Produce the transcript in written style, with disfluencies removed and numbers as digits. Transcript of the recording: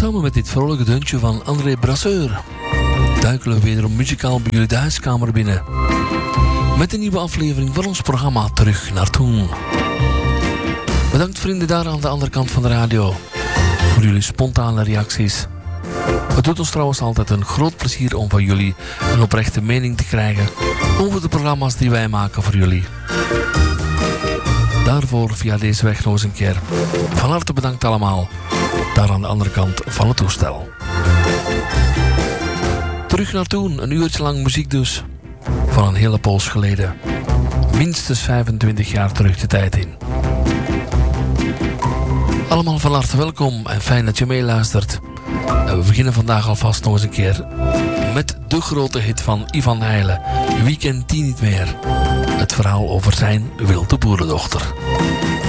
Samen met dit vrolijke deuntje van André Brasseur duikelen we wederom muzikaal bij jullie de huiskamer binnen. Met een nieuwe aflevering van ons programma Terug naar Toen. Bedankt vrienden daar aan de andere kant van de radio voor jullie spontane reacties. Het doet ons trouwens altijd een groot plezier om van jullie een oprechte mening te krijgen over de programma's die wij maken voor jullie. Daarvoor via deze weg nog eens een keer van harte bedankt allemaal. Daar aan de andere kant van het toestel. Terug naar toen, een uurtje lang muziek dus. Van een hele poos geleden. Minstens 25 jaar terug de tijd in. Allemaal van harte welkom en fijn dat je meeluistert. En we beginnen vandaag alvast nog eens een keer met de grote hit van Ivan Heijlen. Wie kent die niet meer? Het verhaal over zijn wilde boerendochter.